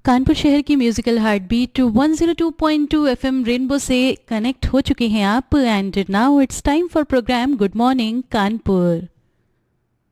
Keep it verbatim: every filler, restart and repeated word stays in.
कानपुर शहर की musical heart beat to one zero two point two FM rainbow से connect हो चुके हैं आप and now it's time for programme good morning Kanpur.